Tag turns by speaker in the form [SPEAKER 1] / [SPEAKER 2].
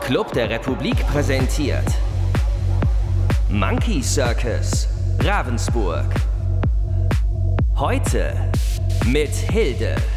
[SPEAKER 1] Club der Republik präsentiert Monkey Circus Ravensburg. Heute mit Hilde.